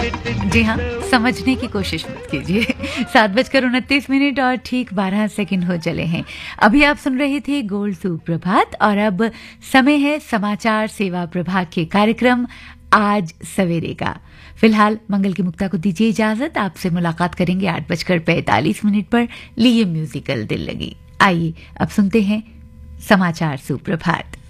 जी हाँ, समझने की कोशिश मत कीजिए। 7:29 और ठीक 12 सेकंड हो चले हैं। अभी आप सुन रहे थे गोल्ड सुप्रभात और अब समय है समाचार सेवा प्रभाग के कार्यक्रम आज सवेरे का। फिलहाल मंगल की मुक्ता को दीजिए इजाजत। आपसे मुलाकात करेंगे 8:45 पर। लिए म्यूजिकल दिल लगी। आइए अब सुनते हैं समाचार सुप्रभात।